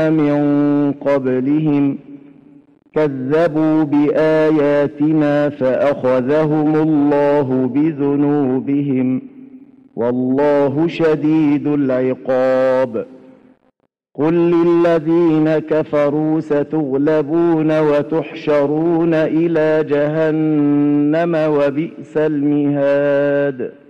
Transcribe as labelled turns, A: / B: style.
A: من قبلهم كذبوا بآياتنا فأخذهم الله بذنوبهم والله شديد العقاب. قل للذين كفروا ستغلبون وتحشرون إلى جهنم وبئس المهاد.